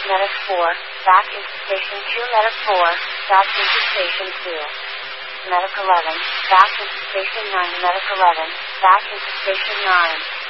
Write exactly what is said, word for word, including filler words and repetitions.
Medic four, back into Station two. Medic four, back into Station two. Medic eleven, back into Station nine. Medic eleven, back into Station nine.